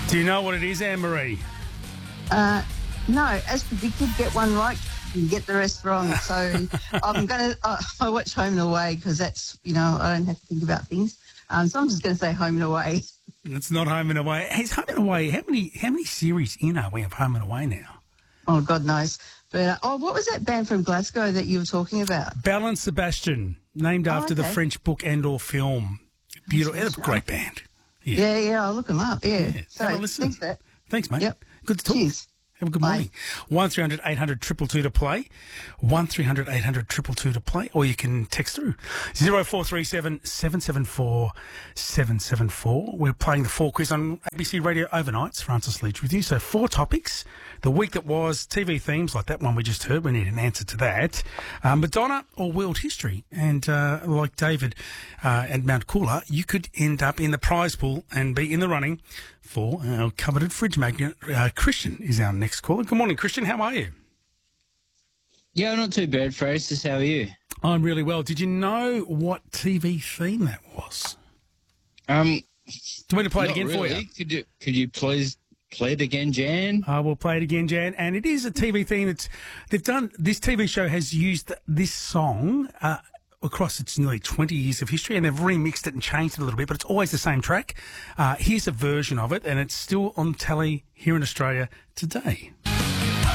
Do you know what it is, Anne-Marie? No, as predicted, get one right and get the rest wrong. So I watch Home and Away because that's, I don't have to think about things. So I'm just going to say Home and Away. It's not Home and Away. Hey, Home and Away, how many series in are we of Home and Away now? Oh, God knows. But, what was that band from Glasgow that you were talking about? Belle and Sebastian, named after the French book and or film. Beautiful. It's a great band. Yeah, I'll look them up, yeah. So, listen. thanks for that. Thanks, mate. Yep. Good to talk. Cheers. Have a good morning. 1300 800 222 to play. 1300 800 222 to play. Or you can text through 0437 774 774. We're playing the 4 quiz on ABC Radio Overnights. Francis Leach with you. So 4 topics. The week that was, TV themes like that one we just heard. We need an answer to that. Madonna or world history. And like David and Mount Cooler, you could end up in the prize pool and be in the running for our coveted fridge magnet. Christian is our next caller. Good morning, Christian. How are you? Yeah, not too bad, Francis. How are you? I'm really well. Did you know what TV theme that was? Do you want me to play it again really. for you? Could you please play it again, Jan? I will play it again, Jan. And it is a TV theme. They've done, this TV show has used this song across its nearly 20 years of history, and they've remixed it and changed it a little bit, but it's always the same track. Here's a version of it, and it's still on telly here in Australia today.